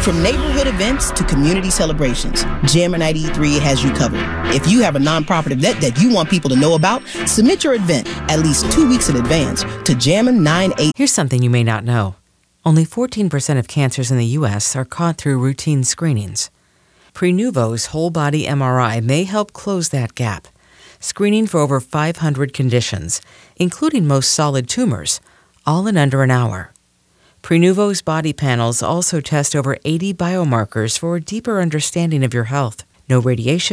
From neighborhood events to community celebrations, Jammer Night E3 has you covered. If you have a nonprofit event that you want people to know about, submit your event at least 2 weeks in advance to Jammin98. Here's something you may not know. Only 14% of cancers in the U.S. are caught through routine screenings. Prenuvo's whole-body MRI may help close that gap, screening for over 500 conditions, including most solid tumors, all in under an hour. Prenuvo's body panels also test over 80 biomarkers for a deeper understanding of your health. No radiation,